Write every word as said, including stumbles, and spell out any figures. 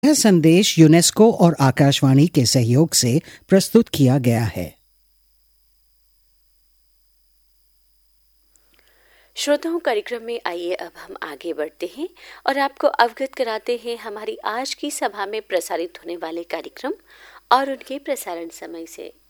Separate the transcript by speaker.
Speaker 1: यह संदेश यूनेस्को और आकाशवाणी के सहयोग से प्रस्तुत किया गया है।
Speaker 2: श्रोताओं, कार्यक्रम में आइए अब हम आगे बढ़ते हैं और आपको अवगत कराते हैं हमारी आज की सभा में प्रसारित होने वाले कार्यक्रम और उनके प्रसारण समय से।